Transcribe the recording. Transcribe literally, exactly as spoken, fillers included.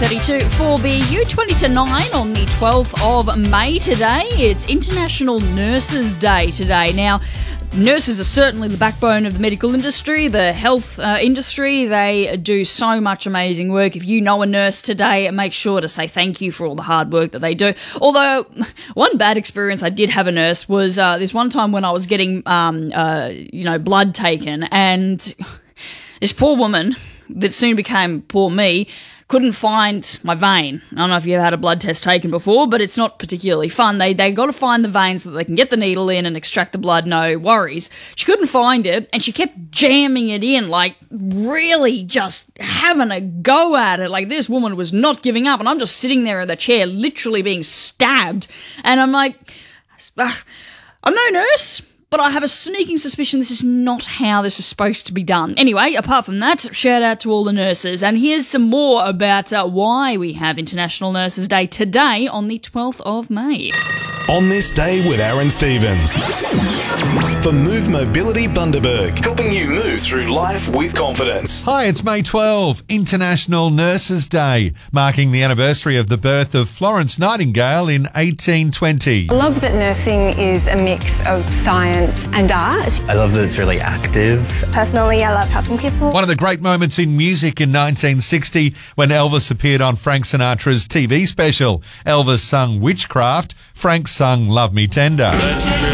thirty-two four B U, twenty to nine on the twelfth of May today. It's International Nurses Day today. Now, nurses are certainly the backbone of the medical industry, the health uh, industry. They do so much amazing work. If you know a nurse today, make sure to say thank you for all the hard work that they do. Although, one bad experience I did have a nurse was uh, this one time when I was getting, um, uh, you know, blood taken, and this poor woman that soon became poor me couldn't find my vein. I don't know if you've had a blood test taken before, but it's not particularly fun. They they got to find the vein so that they can get the needle in and extract the blood, no worries. She couldn't find it, and she kept jamming it in, like really just having a go at it. Like, this woman was not giving up, and I'm just sitting there in the chair literally being stabbed, and I'm like, I'm no nurse, but I have a sneaking suspicion this is not how this is supposed to be done. Anyway, apart from that, shout out to all the nurses. And here's some more about uh, why we have International Nurses Day today on the twelfth of May. On this day with Aaron Stevens. For Move Mobility Bundaberg, helping you move through life with confidence. Hi, it's May twelfth, International Nurses Day, marking the anniversary of the birth of Florence Nightingale in eighteen twenty. I love that nursing is a mix of science and art. I love that it's really active. Personally, I love helping people. One of the great moments in music in nineteen sixty when Elvis appeared on Frank Sinatra's T V special. Elvis sung Witchcraft, Frank sung Love Me Tender.